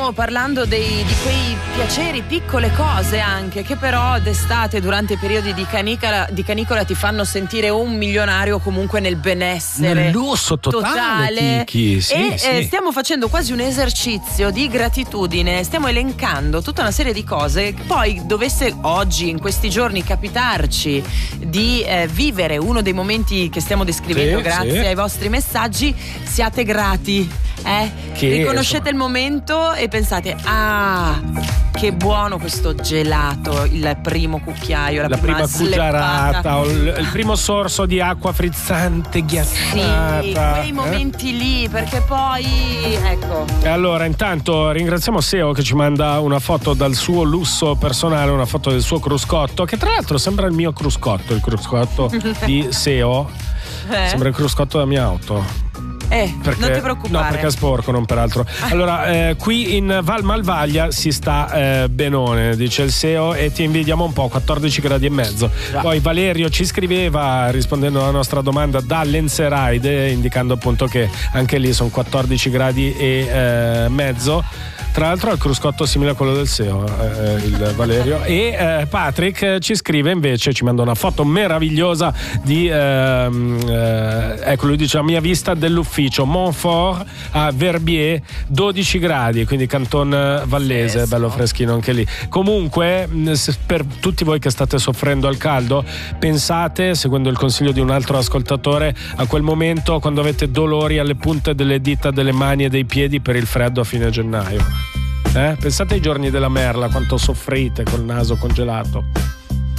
Stiamo parlando di quei piaceri, piccole cose anche, che però d'estate, durante i periodi di canicola ti fanno sentire un milionario, comunque nel benessere, nel lusso totale. Sì, e stiamo facendo quasi un esercizio di gratitudine, stiamo elencando tutta una serie di cose. Poi dovesse oggi, in questi giorni, capitarci di vivere uno dei momenti che stiamo descrivendo grazie ai vostri messaggi, siate grati, riconoscete il momento e pensate: che buono questo gelato, il primo cucchiaio, la prima cucciarata, il primo sorso di acqua frizzante ghiacciata. Sì, quei momenti lì, perché poi ecco. E allora intanto ringraziamo Seo che ci manda una foto dal suo lusso personale, una foto del suo cruscotto, che tra l'altro sembra il mio cruscotto, il cruscotto di Seo. Sembra il cruscotto della mia auto. Perché, non ti preoccupare. No, perché è sporco, non peraltro. Allora, qui in Val Malvaglia si sta benone, dice il Seo, e ti invidiamo un po', 14 gradi e mezzo. Poi Valerio ci scriveva, rispondendo alla nostra domanda, da Lenzerheide, indicando appunto che anche lì sono 14 gradi e mezzo. Tra l'altro ha il cruscotto simile a quello del Seo, il Valerio. E Patrick ci scrive invece, ci manda una foto meravigliosa di ecco, lui dice: a mia vista dell'ufficio Montfort a Verbier, 12 gradi, quindi Canton Vallese, bello freschino anche lì. Comunque, per tutti voi che state soffrendo al caldo, pensate, seguendo il consiglio di un altro ascoltatore, a quel momento quando avete dolori alle punte delle dita, delle mani e dei piedi per il freddo a fine gennaio. Pensate ai giorni della merla, quanto soffrite col naso congelato.